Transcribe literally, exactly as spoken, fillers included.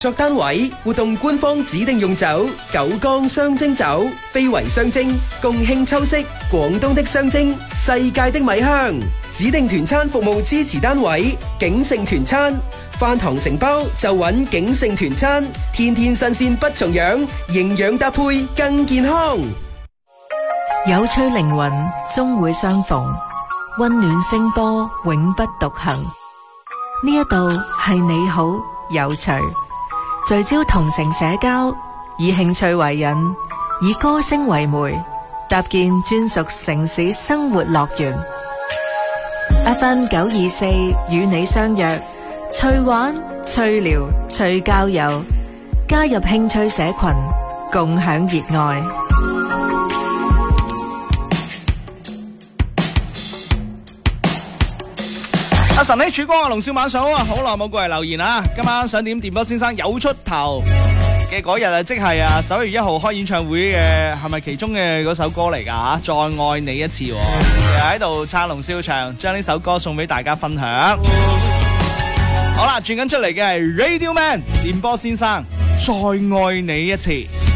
作單位活動官方指定用酒九江雙蒸酒，非為雙蒸，共慶秋色，廣東的雙蒸，世界的米香。指定團餐服務支持單位景盛團餐，飯堂承包就揾景盛團餐，天天新鮮不重樣，營養搭配更健康。 有趣靈魂終會相逢，溫暖聲波永不獨行。呢一度係你好有趣，聚焦同城社交，以興趣為引，以歌聲為媒，搭建專屬城市生活樂園。F M 九二四與你相約，趣玩、趣聊、趣交友，加入興趣社群，共享熱愛。 阿神喺曙光啊，龍少晚上好啊，好耐冇過嚟留言啊！今晚想點電波先生有出頭嘅嗰日啊，即係啊十一月一號開演唱會嘅，係咪其中嘅嗰首歌嚟噶吓？再愛你一次，又喺度撐龍少唱，將呢首歌送俾大家分享。好啦，轉緊出嚟嘅係 Radio Man 電波先生，再愛你一次。